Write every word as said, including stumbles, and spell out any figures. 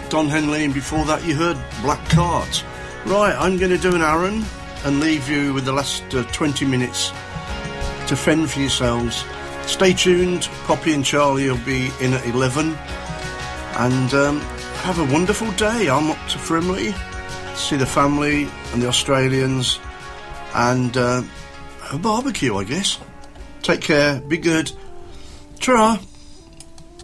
Don Henley, and before that you heard Black Cart. Right, I'm going to do an Aaron and leave you with the last uh, twenty minutes to fend for yourselves. Stay tuned, Poppy and Charlie will be in at eleven, and um, have a wonderful day. I'm up to Frimley, see the family and the Australians, and uh, a barbecue, I guess. Take care, be good. Ta-ra.